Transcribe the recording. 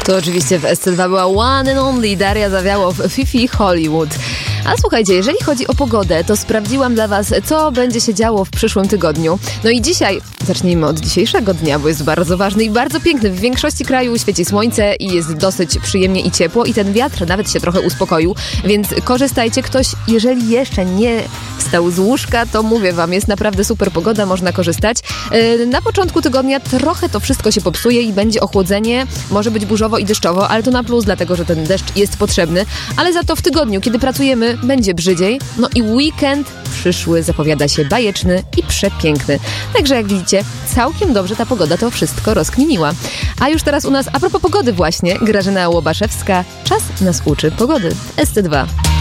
To oczywiście w SC2 była One and Only Daria Zawiałow, Fifi Hollywood. A słuchajcie, jeżeli chodzi o pogodę, to sprawdziłam dla Was, co będzie się działo w przyszłym tygodniu. No i dzisiaj, zacznijmy od dzisiejszego dnia, bo jest bardzo ważny i bardzo piękny. W większości kraju świeci słońce i jest dosyć przyjemnie i ciepło i ten wiatr nawet się trochę uspokoił, więc korzystajcie. Ktoś, jeżeli jeszcze nie wstał z łóżka, to mówię Wam, jest naprawdę super pogoda, można korzystać. Na początku tygodnia trochę to wszystko się popsuje i będzie ochłodzenie, może być burzowo i deszczowo, ale to na plus, dlatego że ten deszcz jest potrzebny, ale za to w tygodniu, kiedy pracujemy, będzie brzydziej. No i weekend przyszły zapowiada się bajeczny i przepiękny. Także jak widzicie, całkiem dobrze ta pogoda to wszystko rozkminiła. A już teraz u nas, a propos pogody właśnie, Grażyna Łobaszewska. Czas nas uczy pogody. SC2.